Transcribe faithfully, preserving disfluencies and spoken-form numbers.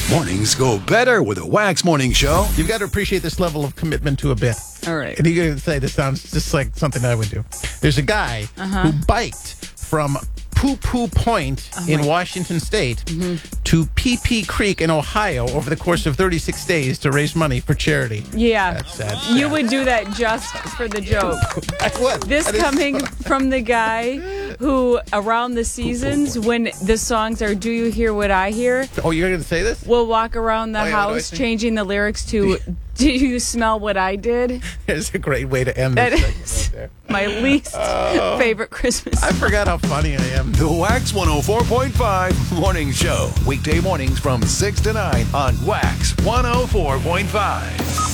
Mornings go better with a Wax Morning Show. You've got to appreciate this level of commitment to a bit. All right. And you're going to say this sounds just like something I would do. There's a guy Uh-huh. who biked from Poo Poo Point Oh in my- Washington State Mm-hmm. to Pee Pee Creek in Ohio over the course of thirty-six days to raise money for charity. Yeah. That's sad. You would do that just for the joke. I would. This That is- coming from the guy who, around the seasons, when the songs are "Do You Hear What I Hear," Oh, you're going to say this? will walk around the Oh, yeah, what do I house think? changing the lyrics to "Do you smell what I did?" It's a great way to end That this segment is right there. my least favorite Christmas. I forgot how funny I am. The Wax one oh four point five Morning Show. Weekday mornings from six to nine on Wax one oh four point five.